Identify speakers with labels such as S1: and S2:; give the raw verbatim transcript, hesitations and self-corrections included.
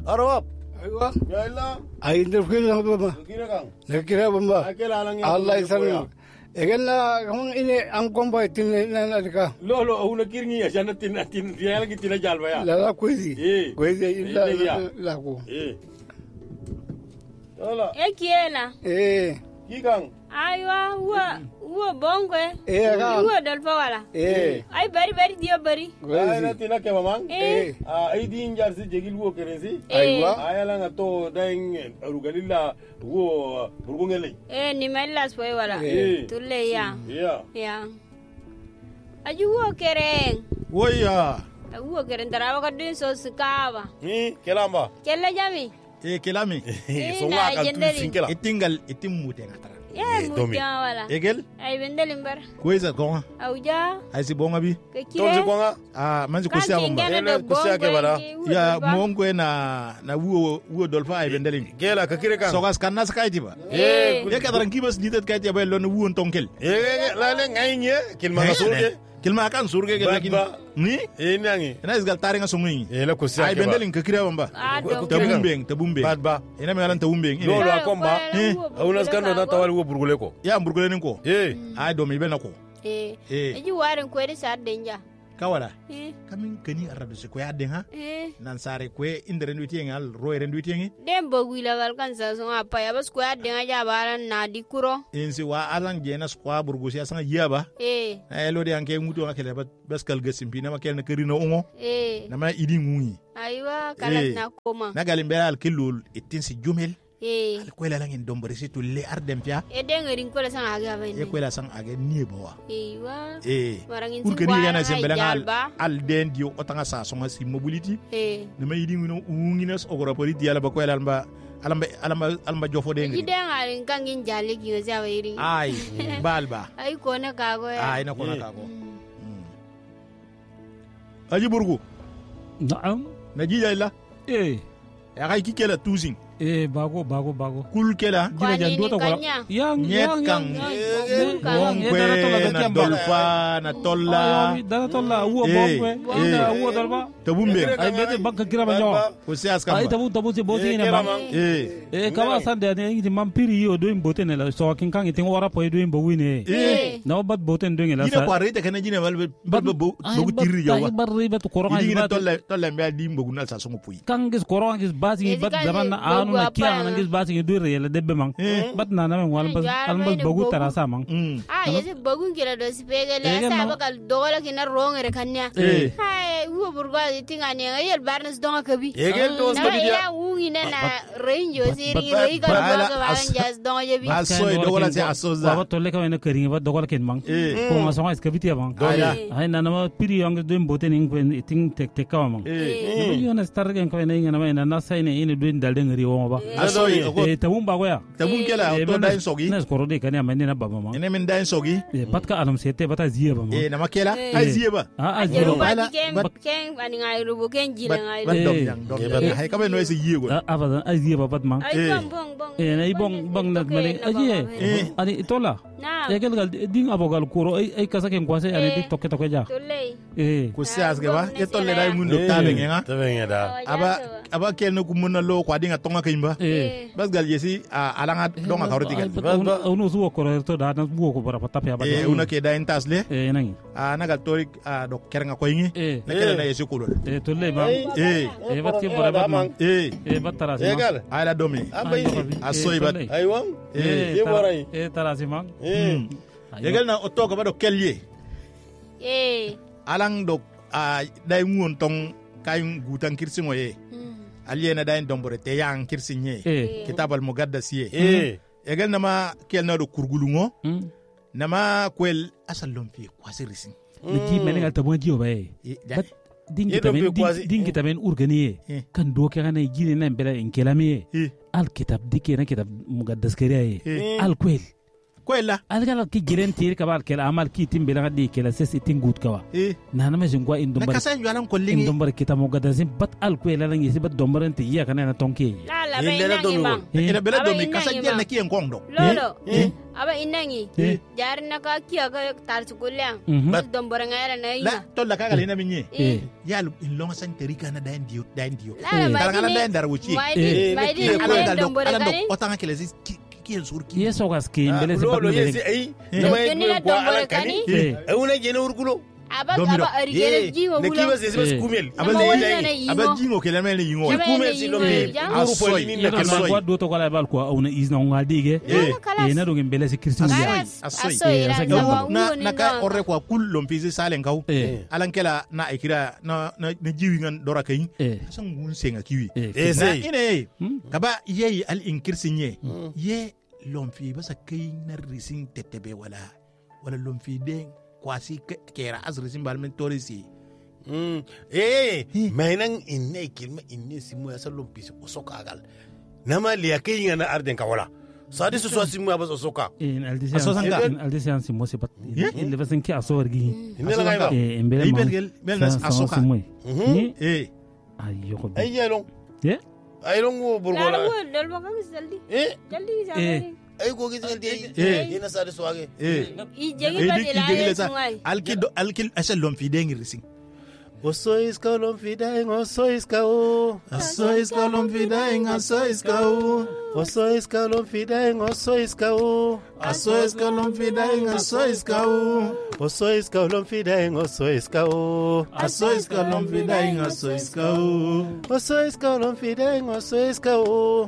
S1: Arab.
S2: Aywa.
S1: Ya illa.
S2: Ay interfere baba.
S1: Kira kang.
S2: Nakira baba.
S1: Akela lang
S2: Allah isang. Egen na kung ini ang komba tin na ka.
S1: Lo lo una kirngi ya sana tin tin dia lagi tin jal ba ya.
S2: La la kuisi.
S1: Eh.
S2: Kuisi illa la ko.
S1: Eh. Hola.
S3: E kiela.
S2: Eh.
S1: Kikang.
S3: Aywa wa wa bongwe.
S2: Eh ka.
S3: Wa dolfa wala.
S2: Eh.
S3: Ay bari bari dio bari.
S1: Ay na tin ke mamang.
S3: Eh.
S1: Ah ay din jar si jegil wo kerensi.
S2: Aywa.
S1: Ay la ngato daing rugalilla wo burgungele.
S3: Eh ni melas foi wala.
S1: Eh.
S3: Tulle ya.
S1: Ya.
S3: Ya. Aju wo kereng.
S4: Woya.
S3: Wo kereng tarawa kadin so skaba.
S1: Ni kelamba.
S3: Kella jami.
S4: E kelami.
S1: So wa kan tu sinkela.
S4: Itingal itim mute ngatara.
S3: Ya mutya wala.
S4: Egel?
S3: Ay bendelimbar.
S4: Kweza konga.
S3: Auja.
S4: Ai si bonga bi.
S3: Ke
S1: Tonje
S3: kire.
S1: kwanga.
S4: Ah, manzi kusia bomba.
S1: Ele kusia ke bara.
S4: Ya mongwe na na wuo wuo dolfa ai bendelim.
S1: Gela ka kire kan.
S4: Sogas kanna sakaiti ba.
S1: Eh.
S4: Ya kadran kibas nitet kaiti ba lon wuon tonkel.
S1: Eh la le ngai nye kilma ka surge.
S4: Kilma kan surge ke lakin. Ni?
S1: Eh nangi.
S4: Ina isgal taringa sungi.
S1: Ele kusia
S4: Ai
S1: ke bara.
S4: bendelim ka kire bomba.
S3: Ah,
S4: Tabumbeng, tabumbeng.
S1: Badba.
S4: Ina me alan tabumbeng.
S1: Lo lo akomba.
S3: Eh.
S1: Aunas kan do na tawal wo burgule ko.
S4: Ya burgule ko.
S1: Eh.
S4: Ai do mi benako.
S3: Eh.
S4: Eh.
S3: Aju warin kwedi sa denja.
S4: Kawala.
S3: Eh.
S4: Kamin kani arado se ko ya den ha.
S3: Eh.
S4: Nan sare ko indere nduti ngal roy renduti ngi.
S3: Den bogu la gal kan sa so apa ya bas ko ya denga ja baran na di kuro.
S4: Insi wa alan jena sqwa burgusi asanga yaba.
S3: Eh.
S4: Ay lo de anke mutu ngakele bat baskal gasimpi na makel na kerino ongo.
S3: Eh.
S4: Na ma idi ngungi.
S3: Aywa kala
S4: Eh.
S3: na koma.
S4: Na galimbe al kilul itin si jumel.
S3: Eh.
S4: Al kwela langin dombere si to le ardem pia.
S3: E den rin ko la sang aga ba
S4: E
S3: ni.
S4: kwela sang age niebo wa.
S3: Aywa.
S4: Eh.
S3: Marangin
S4: Pour
S3: si
S4: que ni gana sembele ngal
S3: jalba.
S4: al den dio otanga sa songa si mobility.
S3: Eh.
S4: Na ma idi ngino unginas ogora poli diala ba kwela alba alamba alamba alamba jofo de ngi.
S3: Iden arin kan gin jale ki za wa irin.
S4: Ai balba.
S3: Ay ko na ka go ya.
S4: Ai na kona kago. Aji burgu.
S5: Naam.
S4: Na jija illa.
S5: Eh.
S4: Ya kai kikela tuzing.
S5: Eh bago bago bago.
S4: Kul kela.
S5: Gila jan dua
S3: kanya.
S5: tak wala. Yang
S4: Nyet
S5: yang
S4: kang.
S5: yang.
S4: Bongkwe na dolfa na tolla.
S5: Dana tolla uo
S4: Eh,
S5: bongkwe.
S4: eh.
S5: Ina uo dolba.
S4: Tabumbe.
S5: Ay bete bangka kira banyo.
S4: Ko se askam.
S5: Ay tabu tabu se bote ina bang.
S4: Eh.
S5: Eh kama sande ne ngi mampiri yo do imbote ne la so kin kang itin wara po do imbo wine.
S4: Eh.
S5: Na bat bote ndo ngi la
S4: Gina ko arete kana gina wal ba ba bu tirri yawa.
S5: Ay barri bat koronga
S4: Gina
S5: ba.
S4: tolla tolla mbe di mbogu na sa songo puyi.
S5: Kang gis koronga gis basi bat daban na anu na kia na gis basi ngi do re la debbe mang. Bat na na men wal bas al bas bogu tarasa mang.
S3: Ah, yesi bogun kira do spegele asa bakal dogola kina rongere kanya.
S4: Eh.
S3: Hai, uo burga tinga ne yel barnes donga kabi.
S1: Egel to
S3: Na
S1: skabidia.
S3: ya ungi na na range siri
S4: but-
S3: ngi ga
S4: but-
S3: ga
S4: but-
S3: baran jas donga jebi.
S4: Aso e dogola se asoza.
S5: Ba tolle ka wena kering ba dogola ken mang.
S4: Eh.
S5: Ko ma songa iska bitia bang.
S4: Aya.
S5: Ay na na piri yang do imbote ning pen iting tek tek ka mang.
S4: Eh.
S5: Yo na star gen ko wena ina na na sai ne ina do dalde ngari wo ba.
S4: Aso e ko
S5: Eh tabum ba go ya.
S4: tabun kela to dai sogi.
S5: Nes koro de kan ya men na baba mang.
S4: Ene min dai sogi.
S5: Eh pat ka alam sete bata ziya ba mang.
S4: Eh na makela ai ziye ba.
S5: Ah ah
S3: Jeru
S5: ziya.
S3: ba
S4: Bala-
S3: ken
S4: but-
S3: ken ani ngai rubu ken jile
S4: Bat
S3: ngai.
S4: bat dom
S5: Eh.
S4: yang dom yang. Hay kabe no ese yiye go.
S5: Ah abadan ai ziya ba pat mang.
S3: Ay bong bong bong.
S5: Eh na ibong bang na mali. Aji eh. Ani itola.
S3: Na.
S5: Eh kel gal ding abogal kuro ay ay kasa ken kwase ani dik toke toke ja.
S3: Tole.
S5: Eh.
S4: Ko se asge ba. Ye tolle dai mun do tabe ngenga.
S1: Tabe ngeda.
S4: Aba aba kel no kumuna lo kwa dinga tonga kimba.
S5: Eh.
S4: Bas gal yesi alanga donga kawrti gal.
S5: Uno suwo koro to da na buo ko bara patapya ba.
S4: Eh una ke da intasle.
S5: Eh nangi.
S4: Ah nagal tori do kerenga ko yingi.
S5: Eh.
S4: Na kele na yesi kulol.
S5: Eh tolle ba.
S4: Eh.
S5: Eh bat ke bara bat mang.
S4: Eh.
S5: Eh bat tarasi mang.
S1: Egal.
S4: Ala domi.
S1: Abai.
S4: Asoy bat.
S1: Aywang.
S5: Eh
S1: Ye borai.
S5: Eh tarasi mang.
S1: Eh.
S4: Yegal na otoga ba do kelye.
S3: Eh.
S4: Alang do a dai ngun tong kayung gutan kirsingo ye. Aliena dai dombore te yang kirsinye.
S5: Eh.
S4: Kitabal mugaddas ye.
S1: Eh.
S4: Yegal na ma kel na do kurgulungo.
S5: Hmm.
S4: Nama kwel asallom fi kwasirisin.
S5: Ni ji men gal tamo ji ba eh. Bat dingi
S1: Yedo
S5: tamen
S1: be quasi-
S5: dingi tamen urgani
S4: Eh.
S5: kan do ke kana jini nan bela in kelami
S4: Eh.
S5: al kitab dike na kitab mugaddas kariya
S4: Eh.
S5: al kwel
S4: kwela
S5: algala ki giren tir kabal kel amal ki timbela ngadi kel ses itin gut kawa
S4: eh
S5: nana ma jingwa
S4: na
S5: indombar
S4: kasan yalan kollingi
S5: indombar kita mo gadazin bat al kwela lang yesi bat dombaran ti ya kana na tonki
S3: la la
S1: Yin lena
S3: ba
S1: domi
S3: inangi
S1: won.
S3: bang
S4: ina bela
S3: Aba
S4: do mi
S3: inangi
S4: kasan
S3: bang.
S4: dia na kiyen kongdo
S3: lolo
S1: Eh.
S3: aba inangi
S5: Eh.
S3: jar na ka kiya ka tar chukulyang
S5: Mhm.
S3: bas dombora ngara na
S4: la
S3: ina
S4: to la kaga lena minye
S3: eh
S4: yalu in longa san terika na dain dio dain dio
S3: la la
S5: Eh.
S3: ba
S4: Tarangana
S3: dini
S4: dain dar wuci
S3: mai
S1: Eh,
S3: di mai di
S1: eh,
S4: ala
S3: ne
S4: dal do
S3: dombora
S4: ala do
S3: kani
S4: otanga kele sis kiyen sur ki
S5: yeso gas ki imbele se
S1: Lolo
S5: bat
S1: yesi
S5: le
S1: ai.
S4: Eh.
S1: Nama
S3: Joni
S1: yi
S3: la
S1: kwa
S3: dombora
S1: ala kani.
S3: kani?
S5: Eh.
S1: Ai una jene urkulo.
S3: aba
S4: Domino.
S3: aba arigele jiwa
S1: Ne
S3: hulo
S1: kiba sesi bas
S5: Eh.
S1: kumel.
S4: aba
S3: Nama wani
S4: le
S3: na
S4: aba
S3: yingo.
S4: jingo kele mele yingo
S3: Jaba
S1: Kumel
S3: ne
S1: si
S3: yingo
S1: lombe.
S3: ya.
S1: Uru
S4: Asoy.
S1: poli ni na
S5: yero na
S1: kesoy.
S5: kwa do to kala bal ko una izna ngal dige
S4: Eh.
S5: e na do imbele se kirsin ya
S3: Karas,
S4: Asoy.
S3: asoy
S5: Eh,
S3: ra
S5: asoy.
S3: zawa
S4: na
S3: ngoni
S4: na ka
S3: nga.
S4: orre kwa kul lompisi salen kaw
S5: Eh.
S4: alan kela na ikira na na na jiwi ngan dora kayin
S5: eh
S4: san gun senga kiwi
S5: eh
S1: Eh,
S4: na
S1: sai.
S4: ine
S5: Hmm?
S4: kaba ye al inkirsin ye ye lomfi basa kai na risin tetebe wala wala lomfi den kwasi ke- kera azrisin balmen torisi
S1: Mm. Eh, mai nan inne kilma inne simu ya sallon pisi osoka agal. Nama liya kai ngana arden kawala. Sadi su so simu ya bas osoka.
S5: in aldisi
S4: Aso sanga.
S5: in aldisi an si mosi bat
S4: Yeah.
S5: in levasin ki aso wargi
S1: Inne la gaiba.
S5: eh imbele
S4: Ay,
S5: ma
S4: belgel- belnas asoka.
S5: moy
S1: Mhm.
S5: ni
S4: eh
S5: ayo ko
S1: Ai yelong.
S5: ye
S1: Ai long wo
S3: La
S1: burgola.
S3: wo dal ba kan saldi.
S1: Eh,
S3: Jaldi
S5: Eh.
S3: zamani.
S1: ai go gizi ngal dei.
S4: Eh.
S1: Ina sadi so age.
S4: eh
S3: I jegi
S4: Eh,
S3: ba
S4: di-
S3: de la
S4: di- di-
S3: ye
S4: sa-
S3: sungai.
S4: alki do- alki asa lomfi den risin
S1: Osois ka lomfi dai osois ka o.
S4: asois ka lomfi den asois ka u
S1: Osois ka lomfi dai osois ka o.
S4: asois ka lomfi den asois ka u
S1: Osois ka lomfi dai osois ka o.
S4: asois ka lomfi den asois ka u
S1: Osois ka lomfi dai osois ka o.